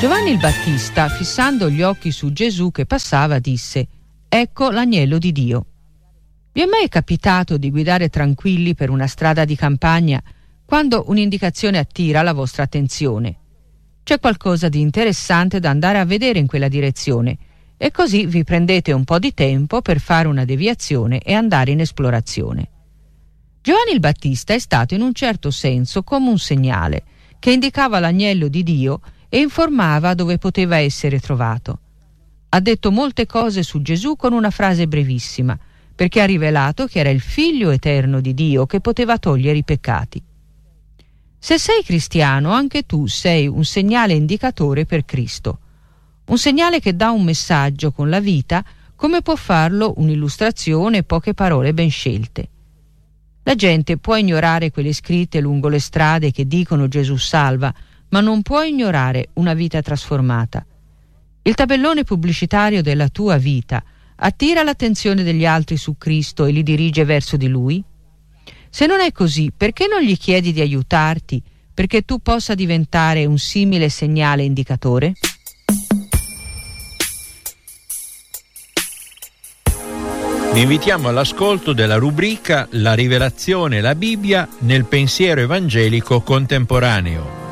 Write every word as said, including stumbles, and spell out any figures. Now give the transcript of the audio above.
Giovanni il Battista, fissando gli occhi su Gesù che passava, disse: «Ecco l'agnello di Dio». Vi è mai capitato di guidare tranquilli per una strada di campagna quando un'indicazione attira la vostra attenzione? C'è qualcosa di interessante da andare a vedere in quella direzione e così vi prendete un po' di tempo per fare una deviazione e andare in esplorazione. Giovanni il Battista è stato in un certo senso come un segnale che indicava l'agnello di Dio e informava dove poteva essere trovato. Ha detto molte cose su Gesù con una frase brevissima, perché ha rivelato che era il Figlio eterno di Dio che poteva togliere i peccati. Se sei cristiano, anche tu sei un segnale indicatore per Cristo, un segnale che dà un messaggio con la vita, come può farlo un'illustrazione e poche parole ben scelte. La gente può ignorare quelle scritte lungo le strade che dicono Gesù salva, ma non può ignorare una vita trasformata. Il tabellone pubblicitario della tua vita attira l'attenzione degli altri su Cristo e li dirige verso di Lui? Se non è così, perché non gli chiedi di aiutarti perché tu possa diventare un simile segnale indicatore? Vi invitiamo all'ascolto della rubrica La rivelazione e la Bibbia nel pensiero evangelico contemporaneo.